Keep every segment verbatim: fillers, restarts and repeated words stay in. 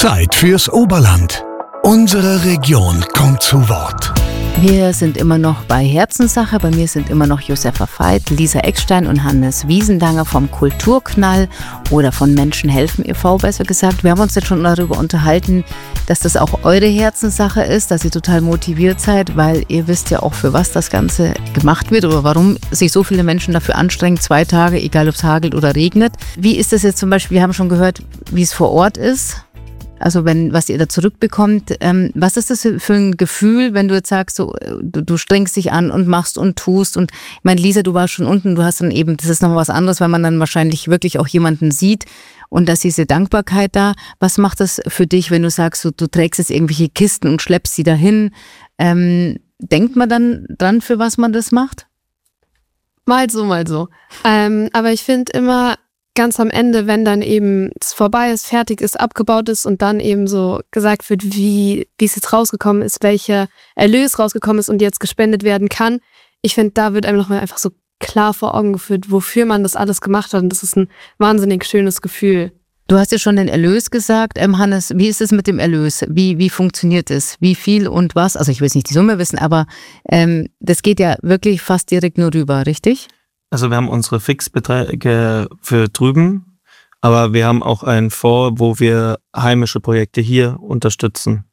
Zeit fürs Oberland. Unsere Region kommt zu Wort. Wir sind immer noch bei Herzenssache. Bei mir sind immer noch Josefa Veit, Lisa Eckstein und Hannes Wiesendanger vom Kulturknall oder von Menschen helfen e V besser gesagt. Wir haben uns jetzt schon darüber unterhalten, dass das auch eure Herzenssache ist, dass ihr total motiviert seid, weil ihr wisst ja auch, für was das Ganze gemacht wird oder warum sich so viele Menschen dafür anstrengen, zwei Tage, egal ob es hagelt oder regnet. Wie ist das jetzt zum Beispiel, wir haben schon gehört, wie es vor Ort ist. Also wenn, was ihr da zurückbekommt, ähm, was ist das für ein Gefühl, wenn du jetzt sagst, so, du, du strengst dich an und machst und tust und ich meine, Lisa, du warst schon unten, du hast dann eben, das ist noch was anderes, weil man dann wahrscheinlich wirklich auch jemanden sieht und da ist diese Dankbarkeit da. Was macht das für dich, wenn du sagst, so, du trägst jetzt irgendwelche Kisten und schleppst sie dahin? Ähm, denkt man dann dran, für was man das macht? Mal so, mal so. Ähm, aber ich finde immer, ganz am Ende, wenn dann eben es vorbei ist, fertig ist, abgebaut ist und dann eben so gesagt wird, wie, wie es jetzt rausgekommen ist, welcher Erlös rausgekommen ist und jetzt gespendet werden kann. Ich finde, da wird einem nochmal einfach so klar vor Augen geführt, wofür man das alles gemacht hat. Und das ist ein wahnsinnig schönes Gefühl. Du hast ja schon den Erlös gesagt, ähm, Hannes. Wie ist es mit dem Erlös? Wie, wie funktioniert es? Wie viel und was? Also ich will jetzt nicht die Summe wissen, aber ähm, das geht ja wirklich fast direkt nur rüber, richtig? Also wir haben unsere Fixbeträge für drüben, aber wir haben auch einen Fonds, wo wir heimische Projekte hier unterstützen.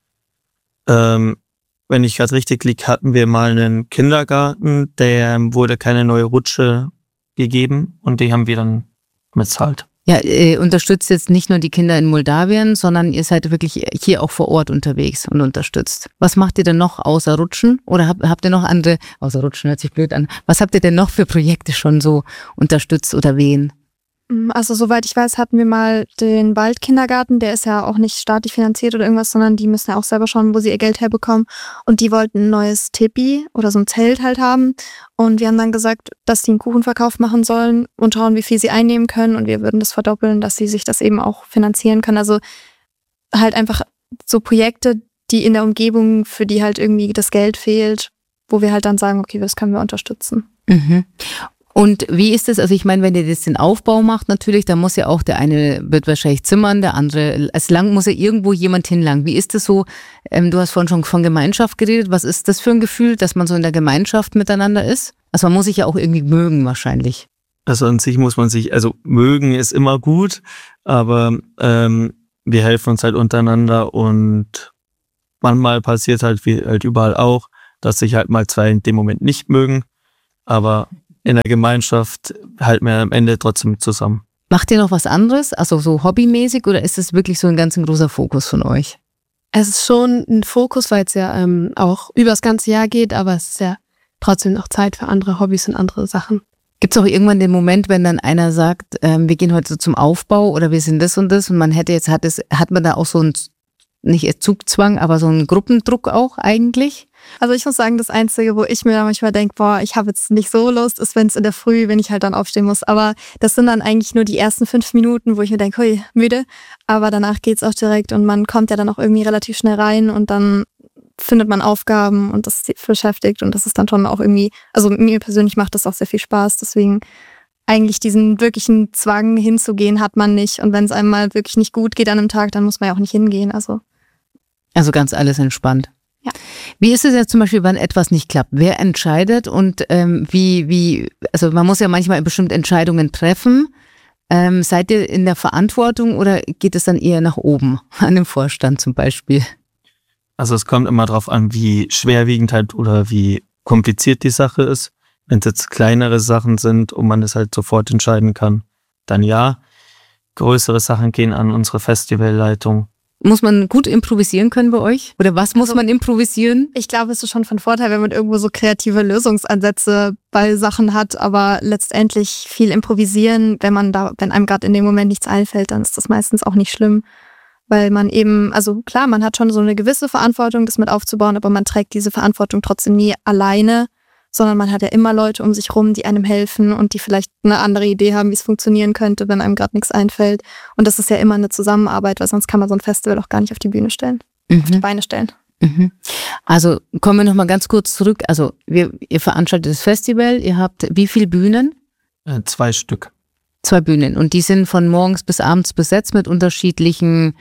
Ähm, wenn ich gerade richtig liege, hatten wir mal einen Kindergarten, der wurde keine neue Rutsche gegeben und die haben wir dann bezahlt. Ja, ihr unterstützt jetzt nicht nur die Kinder in Moldawien, sondern ihr seid wirklich hier auch vor Ort unterwegs und unterstützt. Was macht ihr denn noch außer Rutschen? Oder habt, habt ihr noch andere, außer Rutschen hört sich blöd an, was habt ihr denn noch für Projekte schon so unterstützt oder wen? Also soweit ich weiß, hatten wir mal den Waldkindergarten, der ist ja auch nicht staatlich finanziert oder irgendwas, sondern die müssen ja auch selber schauen, wo sie ihr Geld herbekommen. Und die wollten ein neues Tipi oder so ein Zelt halt haben. Und wir haben dann gesagt, dass die einen Kuchenverkauf machen sollen und schauen, wie viel sie einnehmen können. Und wir würden das verdoppeln, dass sie sich das eben auch finanzieren können. Also halt einfach so Projekte, die in der Umgebung, für die halt irgendwie das Geld fehlt, wo wir halt dann sagen, okay, das können wir unterstützen. Mhm. Und wie ist es, also ich meine, wenn ihr jetzt den Aufbau macht natürlich, dann muss ja auch der eine wird wahrscheinlich zimmern, der andere, es lang muss ja irgendwo jemand hinlangen. Wie ist es so, ähm, du hast vorhin schon von Gemeinschaft geredet, was ist das für ein Gefühl, dass man so in der Gemeinschaft miteinander ist? Also man muss sich ja auch irgendwie mögen wahrscheinlich. Also an sich muss man sich, also mögen ist immer gut, aber ähm, wir helfen uns halt untereinander und manchmal passiert halt, wie halt überall auch, dass sich halt mal zwei in dem Moment nicht mögen, aber in der Gemeinschaft halten wir am Ende trotzdem zusammen. Macht ihr noch was anderes, also so hobbymäßig, oder ist es wirklich so ein ganz ein großer Fokus von euch? Es ist schon ein Fokus, weil es ja ähm, auch über das ganze Jahr geht, aber es ist ja trotzdem noch Zeit für andere Hobbys und andere Sachen. Gibt es auch irgendwann den Moment, wenn dann einer sagt, ähm, wir gehen heute so zum Aufbau oder wir sind das und das und man hätte jetzt, hat es, hat man da auch so einen, nicht Zugzwang, aber so einen Gruppendruck auch eigentlich? Also ich muss sagen, das Einzige, wo ich mir manchmal denke, boah, ich habe jetzt nicht so Lust, ist, wenn es in der Früh, wenn ich halt dann aufstehen muss. Aber das sind dann eigentlich nur die ersten fünf Minuten, wo ich mir denke, hui, müde. Aber danach geht's auch direkt und man kommt ja dann auch irgendwie relativ schnell rein und dann findet man Aufgaben und das beschäftigt und das ist dann schon auch irgendwie, also mir persönlich macht das auch sehr viel Spaß. Deswegen eigentlich diesen wirklichen Zwang hinzugehen hat man nicht. Und wenn es einem mal wirklich nicht gut geht an einem Tag, dann muss man ja auch nicht hingehen. Also, also ganz alles entspannt. Ja. Wie ist es jetzt zum Beispiel, wenn etwas nicht klappt? Wer entscheidet und ähm, wie, wie, also man muss ja manchmal bestimmt Entscheidungen treffen. Ähm, seid ihr in der Verantwortung oder geht es dann eher nach oben, an dem Vorstand zum Beispiel? Also es kommt immer darauf an, wie schwerwiegend halt oder wie kompliziert die Sache ist. Wenn es jetzt kleinere Sachen sind und man es halt sofort entscheiden kann, dann ja. Größere Sachen gehen an unsere Festivalleitung. Muss man gut improvisieren können bei euch? Oder was muss also, man improvisieren? Ich glaube, es ist schon von Vorteil, wenn man irgendwo so kreative Lösungsansätze bei Sachen hat, aber letztendlich viel improvisieren, wenn man da, wenn einem gerade in dem Moment nichts einfällt, dann ist das meistens auch nicht schlimm. Weil man eben, also klar, man hat schon so eine gewisse Verantwortung, das mit aufzubauen, aber man trägt diese Verantwortung trotzdem nie alleine, sondern man hat ja immer Leute um sich rum, die einem helfen und die vielleicht eine andere Idee haben, wie es funktionieren könnte, wenn einem gerade nichts einfällt. Und das ist ja immer eine Zusammenarbeit, weil sonst kann man so ein Festival auch gar nicht auf die Bühne stellen, mhm. auf die Beine stellen. Mhm. Also kommen wir nochmal ganz kurz zurück. Also wir, ihr veranstaltet das Festival, ihr habt wie viele Bühnen? Äh, zwei Stück. Zwei Bühnen und die sind von morgens bis abends besetzt mit unterschiedlichen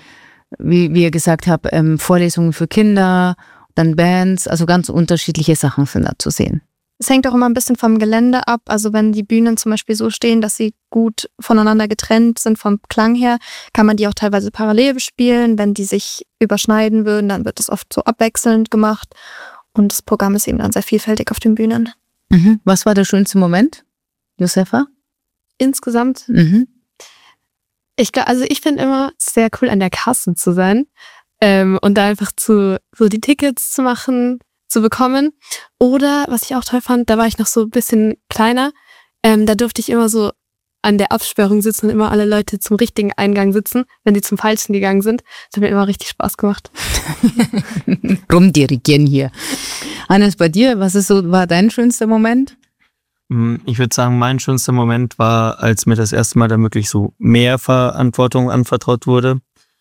wie, wie ihr gesagt habt, ähm, Vorlesungen für Kinder, dann Bands, also ganz unterschiedliche Sachen sind da zu sehen. Es hängt auch immer ein bisschen vom Gelände ab. Also wenn die Bühnen zum Beispiel so stehen, dass sie gut voneinander getrennt sind vom Klang her, kann man die auch teilweise parallel bespielen. Wenn die sich überschneiden würden, dann wird das oft so abwechselnd gemacht. Und das Programm ist eben dann sehr vielfältig auf den Bühnen. Mhm. Was war der schönste Moment, Josefa? Insgesamt? Mhm. Ich glaube, also ich finde immer sehr cool, an der Kasse zu sein ähm, und da einfach zu so die Tickets zu machen, zu bekommen. Oder, was ich auch toll fand, da war ich noch so ein bisschen kleiner, ähm, da durfte ich immer so an der Absperrung sitzen und immer alle Leute zum richtigen Eingang sitzen, wenn die zum Falschen gegangen sind. Das hat mir immer richtig Spaß gemacht. Rumdirigieren hier. Hannes, bei dir, was ist so, war dein schönster Moment? Ich würde sagen, mein schönster Moment war, als mir das erste Mal dann wirklich so mehr Verantwortung anvertraut wurde.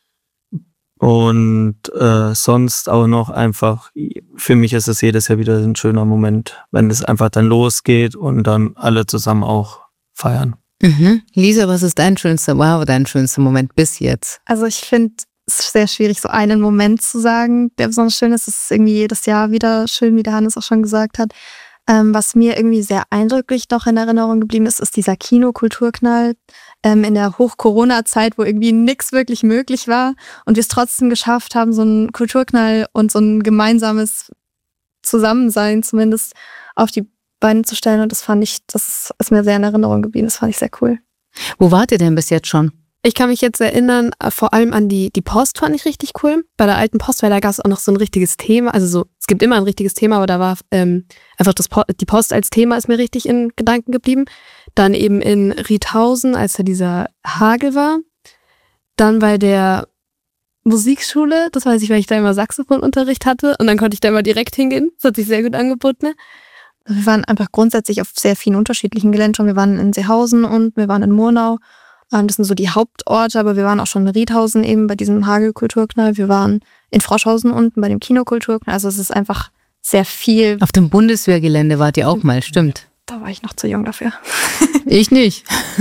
Und äh, sonst auch noch einfach, für mich ist es jedes Jahr wieder ein schöner Moment, wenn es einfach dann losgeht und dann alle zusammen auch feiern. Mhm. Lisa, was ist dein schönster, wow, dein schönster Moment bis jetzt? Also ich finde es sehr schwierig, so einen Moment zu sagen, der besonders schön ist. Es ist irgendwie jedes Jahr wieder schön, wie der Hannes auch schon gesagt hat. Ähm, was mir irgendwie sehr eindrücklich noch in Erinnerung geblieben ist, ist dieser Kinokulturknall ähm, in der Hoch-Corona-Zeit, wo irgendwie nichts wirklich möglich war und wir es trotzdem geschafft haben, so einen Kulturknall und so ein gemeinsames Zusammensein zumindest auf die Beine zu stellen. Und das fand ich, das ist mir sehr in Erinnerung geblieben. Das fand ich sehr cool. Wo wart ihr denn bis jetzt schon? Ich kann mich jetzt erinnern, vor allem an die, die Post fand ich richtig cool. Bei der alten Post, weil da gab es auch noch so ein richtiges Thema. Also so, es gibt immer ein richtiges Thema, aber da war ähm, einfach das po- die Post als Thema ist mir richtig in Gedanken geblieben. Dann eben in Riethausen, als da dieser Hagel war. Dann bei der Musikschule, das weiß ich, weil ich da immer Saxophonunterricht hatte. Und dann konnte ich da immer direkt hingehen. Das hat sich sehr gut angeboten. Wir waren einfach grundsätzlich auf sehr vielen unterschiedlichen Geländen. Wir waren in Seehausen und wir waren in Murnau. Das sind so die Hauptorte, aber wir waren auch schon in Riethausen eben bei diesem Hagelkulturknall. Wir waren in Froschhausen unten bei dem Kinokulturknall. Also es ist einfach sehr viel. Auf dem Bundeswehrgelände wart ihr auch mal, stimmt. Da war ich noch zu jung dafür. Ich nicht.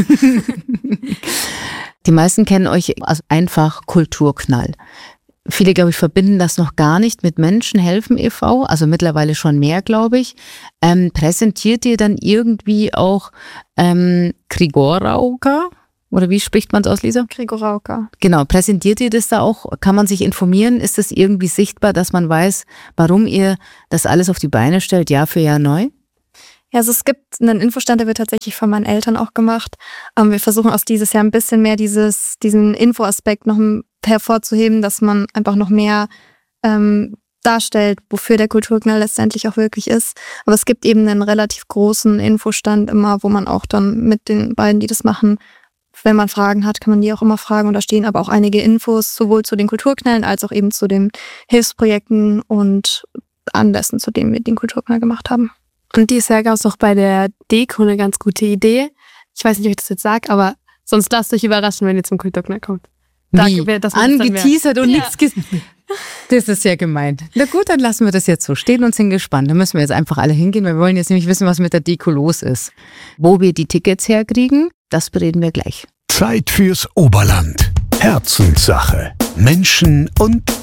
Die meisten kennen euch als einfach Kulturknall. Viele, glaube ich, verbinden das noch gar nicht mit Menschen helfen e V, also mittlerweile schon mehr, glaube ich. Ähm, präsentiert ihr dann irgendwie auch ähm, Grigorauka? Oder wie spricht man es aus, Lisa? Grigorauka. Genau, präsentiert ihr das da auch? Kann man sich informieren? Ist das irgendwie sichtbar, dass man weiß, warum ihr das alles auf die Beine stellt, Jahr für Jahr neu? Ja, also es gibt einen Infostand, der wird tatsächlich von meinen Eltern auch gemacht. Ähm, wir versuchen aus dieses Jahr ein bisschen mehr dieses, diesen Infoaspekt noch hervorzuheben, dass man einfach noch mehr ähm, darstellt, wofür der Kulturknall letztendlich auch wirklich ist. Aber es gibt eben einen relativ großen Infostand immer, wo man auch dann mit den beiden, die das machen, wenn man Fragen hat, kann man die auch immer fragen. Und da stehen aber auch einige Infos, sowohl zu den Kulturknällen als auch eben zu den Hilfsprojekten und Anlässen, zu denen wir den Kulturknall gemacht haben. Und dieses Jahr gab es auch bei der Deko eine ganz gute Idee. Ich weiß nicht, ob ich das jetzt sage, aber sonst lasst euch überraschen, wenn ihr zum Kulturknall kommt. Wie? Danke, Angeteasert und ja. nichts gesagt. Das ist ja gemeint. Na gut, dann lassen wir das jetzt so stehen und sind gespannt. Da müssen wir jetzt einfach alle hingehen. Wir wollen jetzt nämlich wissen, was mit der Deko los ist. Wo wir die Tickets herkriegen, das bereden wir gleich. Zeit fürs Oberland. Herzenssache. Menschen und